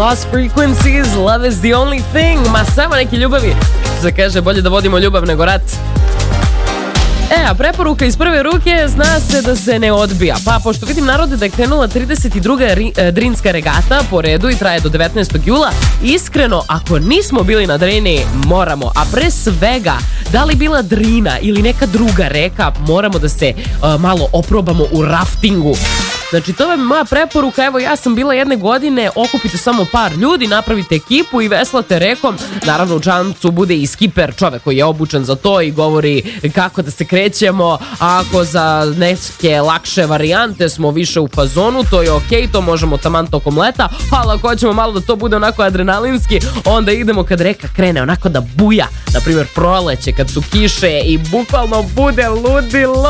Lost Frequencies, Love is the only thing. Ma samo neki ljubavi. Se kaže, bolje da vodimo ljubav nego rat. A preporuka iz prve ruke, zna se da se ne odbija. Pa pošto vidim, narode, da je krenula 32. Drinska regata po redu i traje do 19. jula, iskreno, ako nismo bili na Drini, moramo. A pre svega, da li bila Drina ili neka druga reka, moramo da se malo oprobamo u raftingu. Znači, to je moja preporuka. Evo, ja sam bila jedne godine, okupite samo par ljudi, napravite ekipu i veslate rekom. Naravno, u čamcu bude i skiper, čovek koji je obučen za to i govori kako da se krećemo. A ako za neke lakše varijante smo više u fazonu, to je okej, to možemo taman tokom leta. Ali ako hoćemo malo da to bude onako adrenalinski, onda idemo kad reka krene onako da buja. Naprimjer, proleće, kad su kiše i bukvalno bude ludilo.